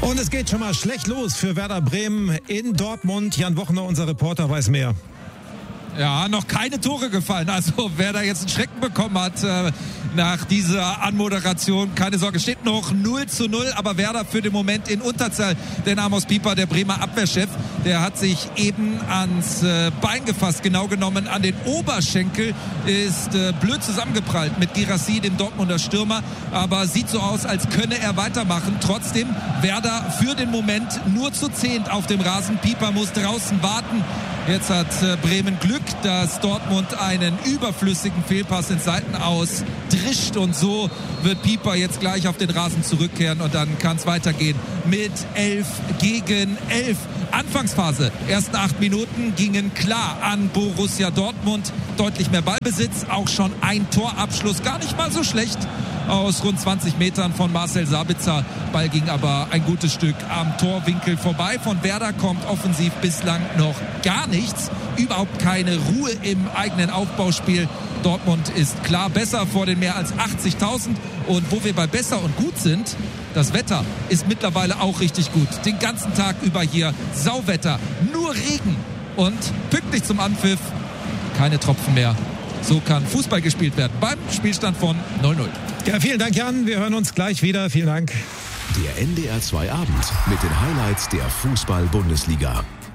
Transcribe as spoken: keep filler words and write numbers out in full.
Und es geht schon mal schlecht los für Werder Bremen in Dortmund. Jan Wochner, unser Reporter, weiß mehr. Ja, noch keine Tore gefallen. Also wer da jetzt einen Schrecken bekommen hat äh, nach dieser Anmoderation, keine Sorge, steht noch null zu null, aber Werder für den Moment in Unterzahl. Denn Amos Pieper, der Bremer Abwehrchef, der hat sich eben ans äh, Bein gefasst, genau genommen an den Oberschenkel, ist äh, blöd zusammengeprallt mit Girassi, dem Dortmunder Stürmer, aber sieht so aus, als könne er weitermachen. Trotzdem Werder für den Moment nur zu zehnt auf dem Rasen. Pieper muss draußen warten. Jetzt hat äh, Bremen Glück, dass Dortmund einen überflüssigen Fehlpass ins Seitenaus drischt und so wird Pieper jetzt gleich auf den Rasen zurückkehren und dann kann es weitergehen mit elf gegen elf. Anfangsphase, ersten acht Minuten gingen klar an Borussia Dortmund, deutlich mehr Ballbesitz, auch schon ein Torabschluss, gar nicht mal so schlecht aus rund zwanzig Metern von Marcel Sabitzer. Ball ging aber ein gutes Stück am Torwinkel vorbei. Von Werder kommt offensiv bislang noch gar nichts. Überhaupt keine Ruhe im eigenen Aufbauspiel. Dortmund ist klar besser vor den mehr als achtzigtausend. Und wo wir bei besser und gut sind, das Wetter ist mittlerweile auch richtig gut. Den ganzen Tag über hier Sauwetter, nur Regen und pünktlich zum Anpfiff keine Tropfen mehr. So kann Fußball gespielt werden beim Spielstand von null null. Ja, vielen Dank, Jan. Wir hören uns gleich wieder. Vielen Dank. Der N D R zwei Abend mit den Highlights der Fußball-Bundesliga.